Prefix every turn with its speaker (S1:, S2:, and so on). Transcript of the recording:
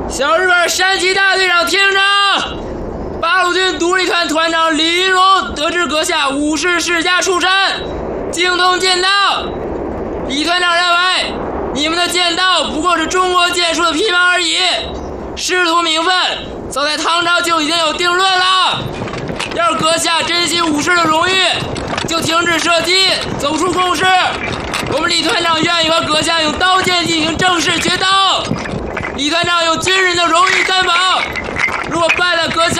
S1: 小日本山崎大队长听着，八路军独立团团长李云龙得知阁下武士世家出身，精通剑道。李团长认为，你们的剑道不过是中国剑术的批判而已，师徒名分早在唐朝就已经有定论了。要是阁下珍惜武士的荣誉，就停止射击，走出共识。我们李团长愿意和阁下用刀剑进行正式决斗。李团长有军人的荣誉担保，如果败了阁下